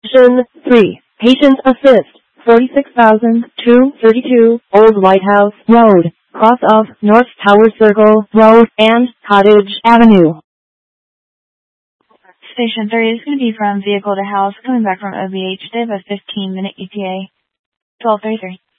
Option 3. Patient Assist, 46,232 Old Lighthouse Road, cross of North Tower Circle Road and Cottage Avenue. Station 3 is going to be from vehicle to house, coming back from OVH. They have a 15-minute ETA. 12:33.